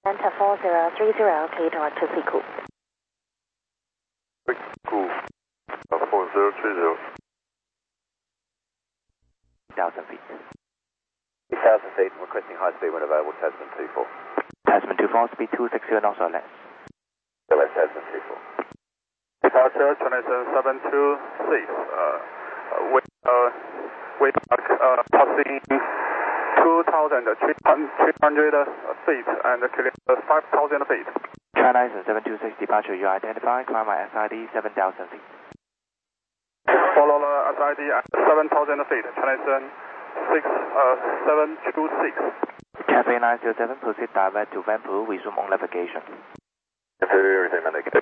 Delta 4030, clear direct to Siku. Siku, 4030. 1,000 feet. 2,000 feet, requesting high speed when available, Tasman 24. Tasman 24, speed 260 knots or less. LS Tasman 24. Departure, Transition 726. We are passing 2,300 feet and clear 5,000 feet. China Eastern 726 departure, you identify, climb my SID 7,000 feet. Follow the SID at 7,000 feet, Transition 726. Cafe 907, proceed direct to Vanpool, resume on navigation. Everything,